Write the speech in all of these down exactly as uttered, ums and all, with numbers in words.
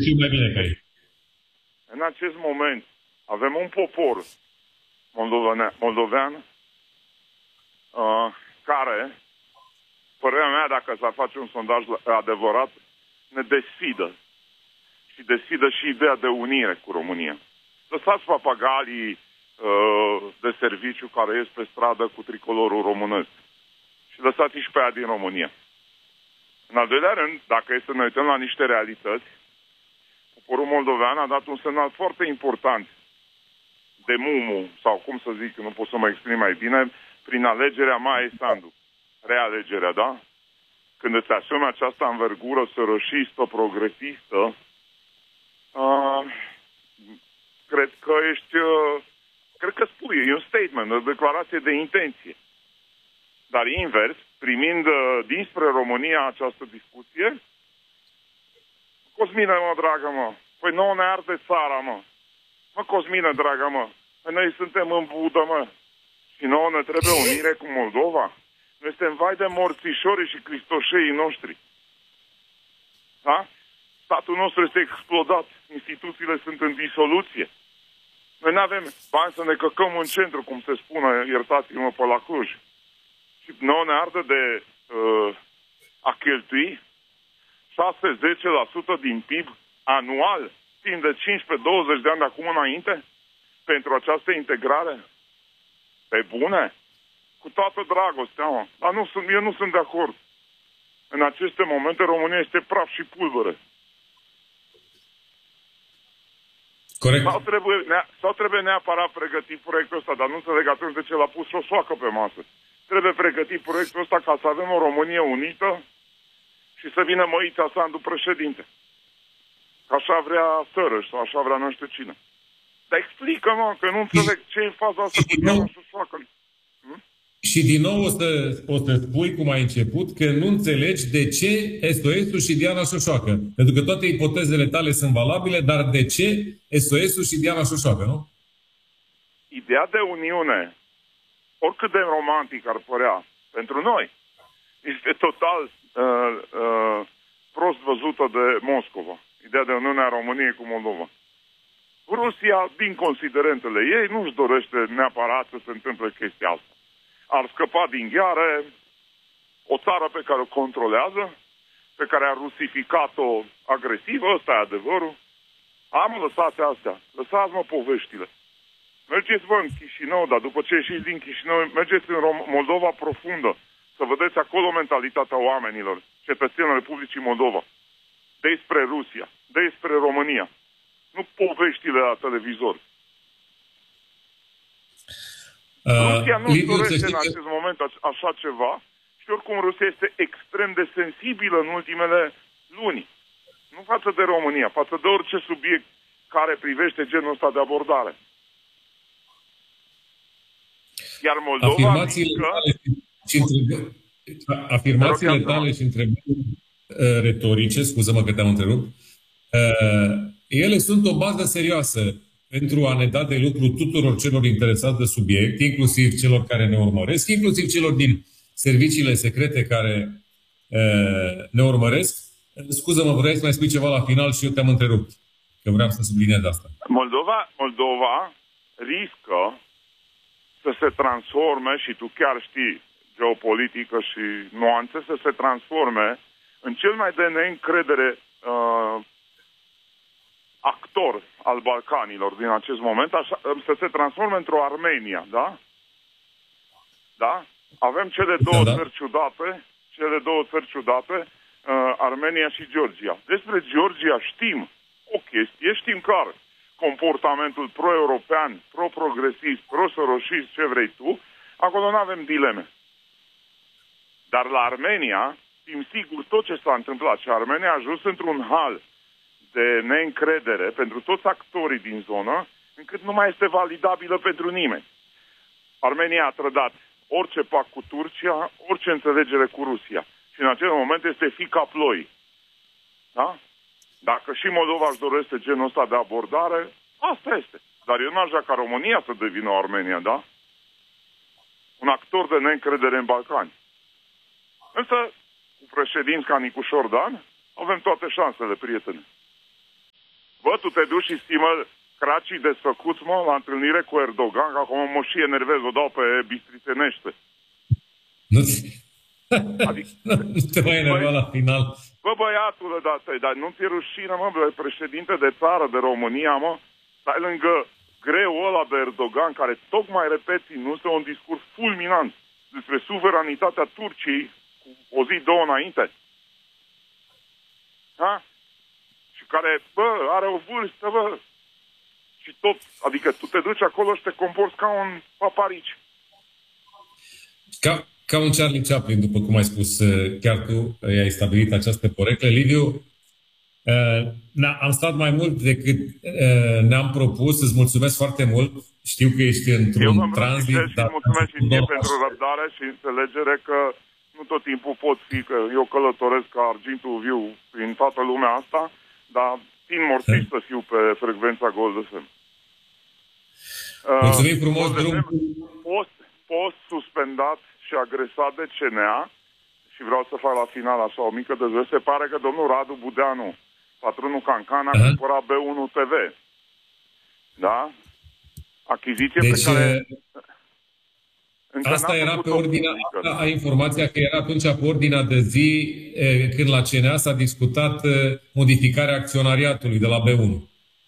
știu mai bine ca ei. În acest moment avem un popor moldovean, moldovean uh, care, părerea mea, dacă s-ar face un sondaj adevărat, ne desfidă. Și desfidă și ideea de unire cu România. Lăsați papagalii uh, de serviciu care ies pe stradă cu tricolorul românesc. Și lăsați și pe aia din România. În al doilea rând, dacă e să ne uităm la niște realități, poporul moldovean a dat un semnal foarte important de mumu, sau cum să zic, nu pot să mă exprim mai bine, prin alegerea Maia Sandu. Realegerea, da? Când îți asumi această învergură sărășistă, progresistă, uh, cred că ești, uh, cred că spui, e un statement, o declarație de intenție. Dar invers, primind uh, dinspre România această discuție, Cosmina, mă, dragă, mă, păi nouă ne arde țara, mă. Mă, Cosmina, dragă, mă, păi noi suntem în Budă, mă. Și nouă ne trebuie unire cu Moldova. Noi suntem vai de morțișorii și cristoșeii noștri. Da? Statul nostru este explodat. Instituțiile sunt în disoluție. Noi nu avem bani să ne căcăm în centru, cum se spune, iertați-mă, pe la Cluj. Și nouă ne arde de uh, a cheltui șase la zece la sută din P I B anual, timp de cincisprezece douăzeci de ani de acum înainte, pentru această integrare? Pe bune? Cu toată dragostea, mă. Dar nu sunt, eu nu sunt de acord. În aceste momente România este praf și pulbere. Corect. Sau trebuie, nea, sau trebuie neapărat pregătit proiectul ăsta, dar nu înțeleg atunci de ce l-a pus o soacă pe masă. Trebuie pregătit proiectul ăsta ca să avem o Românie unită și să vină Măița Sandu președinte. Că așa vrea Sărăș sau așa vrea nu știu cine. Dar explică-mă, că nu înțeleg ce e faza asta cu Diana Șoșoacă. Hm? Și din nou o să, o să spui, cum ai început, că nu înțelegi de ce S O S-ul și Diana Șoșoacă. Pentru că toate ipotezele tale sunt valabile, dar de ce S O S-ul și Diana Șoșoacă, nu? Ideea de uniune, oricât de romantic ar părea pentru noi, este total uh, uh, prost văzută de Moscova. Ideea de uniune a României cu Moldova. Rusia, din considerentele ei, nu-și dorește neapărat să se întâmple chestia asta. Ar scăpa din gheare o țară pe care o controlează, pe care a rusificat-o agresiv, ăsta e adevărul. Am lăsat astea, lăsați-mă poveștile. Mergeți vă în Chișinău, dar după ce ieșiți din Chișinău, mergeți în Rom- Moldova profundă, să vedeți acolo mentalitatea oamenilor, cetățenilor Republicii Moldova, despre Rusia, despre România. Nu poveștile la televizor. Uh, Rusia nu dorește în acest că... moment așa ceva și oricum Rusia este extrem de sensibilă în ultimele luni. Nu față de România, față de orice subiect care privește genul ăsta de abordare. Iar Moldova... Afirmațiile mică... tale și, întreb... Afirmațiile tale și întrebări uh, retorice, scuză-mă că te-am întrerupt, uh, ele sunt o bază serioasă pentru a ne da de lucru tuturor celor interesați de subiect, inclusiv celor care ne urmăresc, inclusiv celor din serviciile secrete care uh, ne urmăresc. Scuză-mă, vrei să mai spui ceva la final și eu te-am întrerupt, că vreau să subliniez asta. Moldova, Moldova riscă să se transforme, și tu chiar știi geopolitică și nuanțe, să se transforme în cel mai de neîncredere uh, actor al Balcanilor din acest moment, așa, să se transforme într-o Armenia, da? Da? Avem cele două da, da. țări ciudate, cele două țări ciudate, uh, Armenia și Georgia. Despre Georgia știm o chestie, știm care. Comportamentul pro-european, pro-progresist, pro-soroșist, ce vrei tu, acolo nu avem dileme. Dar la Armenia, știm sigur tot ce s-a întâmplat și Armenia a ajuns într-un hal de neîncredere pentru toți actorii din zonă, încât nu mai este validabilă pentru nimeni. Armenia a trădat orice pact cu Turcia, orice înțelegere cu Rusia. Și în acel moment este fica ploi. Da? Dacă și Moldova își dorește genul ăsta de abordare, asta este. Dar eu n-aș vrea ca România să devină o Armenia, da? Un actor de neîncredere în Balcani. Însă, cu președinți ca Nicușor Dan, avem toate șansele, prieteni. Bă, tu te duci și stimă cracii desfăcuți, mă, la întâlnire cu Erdogan, că acum mă și enervez, o dau pe bistrițenește. Nu, adică, nu te mai enerva la final. Bă, băiatule, dar, dar nu ți-e rușine, mă, bă, președinte de țară, de România, mă, stai lângă greul ăla de Erdogan, care tocmai, repeti, nu este un discurs fulminant despre suveranitatea Turciei cu o zi, două înainte. Ha? Și care, bă, are o vârstă, bă, și tot, adică tu te duci acolo și te comporți ca un paparici. Ca, ca un Charlie Chaplin, după cum ai spus, chiar tu ai stabilit această poreclă. Liviu, uh, am stat mai mult decât uh, ne-am propus, îți mulțumesc foarte mult. Știu că ești într-un tranzit. Eu dar... mulțumesc și ție pentru răbdare și înțelegere că nu tot timpul pot fi, că eu călătoresc ca argintul viu prin toată lumea asta, dar țin morțit să fiu pe frecvența Gold F M. Mulțumim frumos, drum. Post, post suspendat și agresat de C N A și vreau să fac la final așa o mică dezvăluire. Se pare că domnul Radu Budeanu, patronul Cancan, a cumpărat B unu T V. Da? Achiziție deci, pe care... Asta era pe ordinea, asta, ai informația că era atunci pe ordinea de zi când la C N A s-a discutat modificarea acționariatului de la B unu.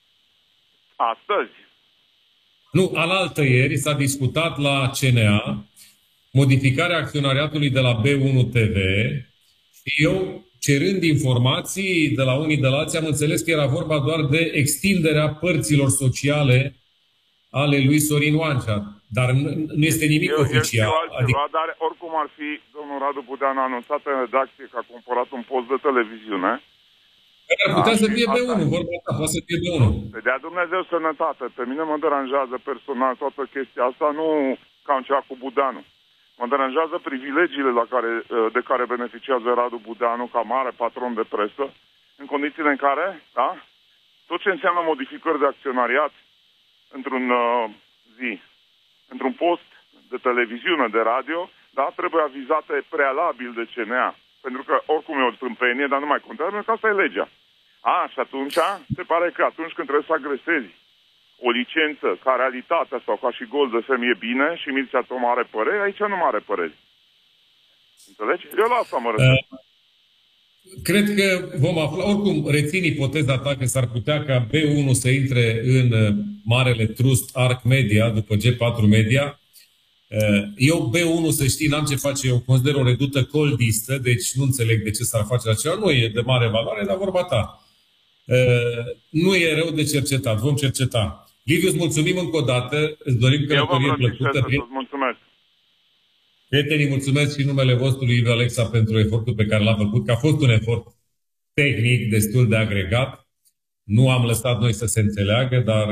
Astăzi? Nu, alaltă ieri s-a discutat la C N A modificarea acționariatului de la B unu T V și eu, cerând informații de la unii de la alții, am înțeles că era vorba doar de extinderea părților sociale ale lui Sorin Oancea. Dar nu este nimic eu, oficial. Eu altceva, adică... Dar oricum ar fi, domnul Radu Budeanu a anunțat în redacție că a cumpărat un post de televiziune. Ar putea să fie B unu, vorba ta, poate să fie B unu. Să dea Dumnezeu sănătate. Pe mine mă deranjează personal toată chestia asta, nu ca în cea cu Budeanu. Mă deranjează privilegiile la care, de care beneficiază Radu Budeanu ca mare patron de presă, în condițiile în care, da, tot ce înseamnă modificări de acționariat într-un uh, zi, într-un post de televiziune, de radio, da, trebuie avizate prealabil de C N A. Pentru că oricum e o tâmpenie, dar nu mai contează, pentru că asta e legea. A, și atunci, se pare că atunci când trebuie să agresezi o licență ca realitatea sau ca și Gold F M e bine și Mircea Tom are păreri, aici nu are păreri. Înțelegi? Eu la asta mă refer. Uh, cred că vom afla, oricum rețin ipoteza ta că s-ar putea ca B unu să intre în marele trust Arc Media după G patru Media. Eu B unu, să știi, n-am ce face, eu consider o redută coldistă, deci nu înțeleg de ce s-ar face așa. Nu e de mare valoare, dar vorba ta. Nu e rău de cercetat, vom cerceta. Liviu, îți mulțumim încă o dată, îți dorim călătorie plăcută. Mulțumesc. Prietenii, mulțumesc și numele vostru, Liviu Alexa, pentru efortul pe care l-a făcut, că a fost un efort tehnic destul de agregat. Nu am lăsat noi să se înțeleagă, dar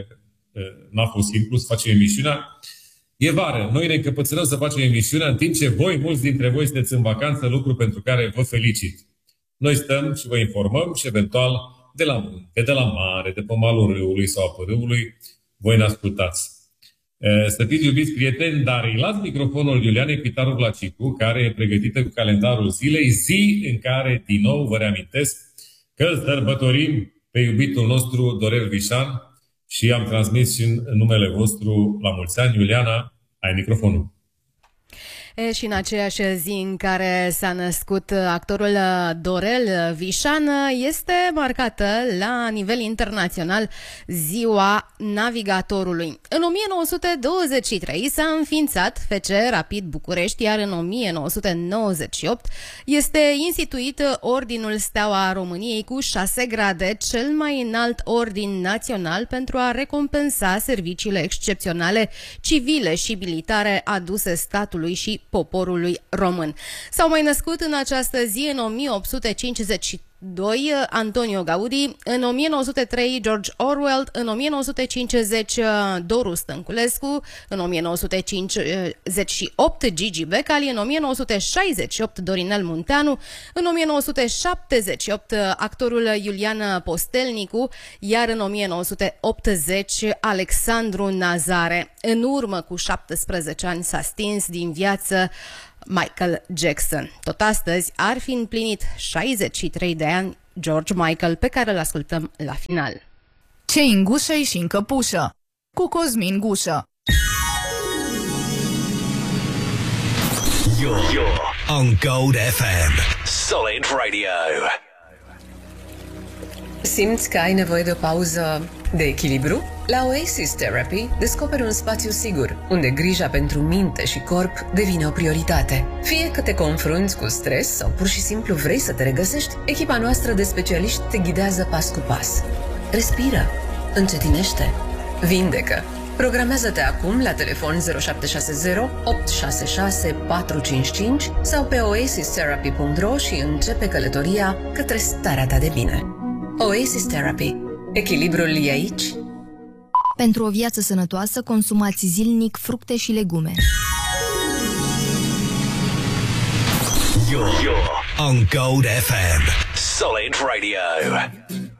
n-a fost simplu să facem emisiunea. E vară, noi ne încăpățânăm să facem emisiunea, în timp ce voi, mulți dintre voi, sunteți în vacanță, lucru pentru care vă felicit. Noi stăm și vă informăm și eventual de la munte, de la mare, de pe malul râului sau apă râului, voi ne ascultați. Să fiți iubiți prieteni, dar îi las microfonul Iulianei Pitaru Blacicu, care e pregătită cu calendarul zilei, zi în care, din nou, vă reamintesc că îl sărbătorim pe iubitul nostru Dorel Vișan și am transmis și în numele vostru la mulți ani. Iuliana, ai microfonul. E, și în aceeași zi în care s-a născut actorul Dorel Vișan, este marcată la nivel internațional Ziua Navigatorului. În o mie nouă sute douăzeci și trei s-a înființat F C Rapid București, iar în o mie nouă sute nouăzeci și opt este instituit Ordinul Steaua României cu șase grade, cel mai înalt ordin național pentru a recompensa serviciile excepționale civile și militare aduse statului și poporului român. S-au mai născut în această zi, în o mie opt sute cincizeci și doi, Antonio Gaudi, în o mie nouă sute trei George Orwell, în o mie nouă sute cincizeci Doru Stănculescu, în o mie nouă sute cincizeci și opt Gigi Becali, în o mie nouă sute șaizeci și opt Dorinel Munteanu, în o mie nouă sute șaptezeci și opt actorul Iulian Postelnicu, iar în o mie nouă sute optzeci Alexandru Nazare. În urmă cu șaptesprezece ani s-a stins din viață Michael Jackson. Tot astăzi ar fi împlinit șaizeci și trei de ani George Michael, pe care îl ascultăm la final. Cei în gușă și în căpușă, cu Cosmin Gușă. You're, you're on Gold F M. Solid Radio. Simți că ai nevoie de o pauză de echilibru? La Oasis Therapy descoperi un spațiu sigur, unde grija pentru minte și corp devine o prioritate. Fie că te confrunți cu stres sau pur și simplu vrei să te regăsești, echipa noastră de specialiști te ghidează pas cu pas. Respiră, încetinește, vindecă. Programează-te acum la telefon zero șapte șase zero opt șase șase patru cinci cinci sau pe oasis therapy punct ro și începe călătoria către starea ta de bine. Oasis Therapy. Echilibrul e aici. Pentru o viață sănătoasă, consumați zilnic fructe și legume. You're, you're on Gold F M. Solid Radio.